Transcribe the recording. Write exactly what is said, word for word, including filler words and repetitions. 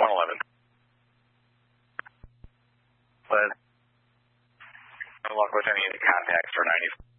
one eleven. But no luck with any of the contacts for ninety.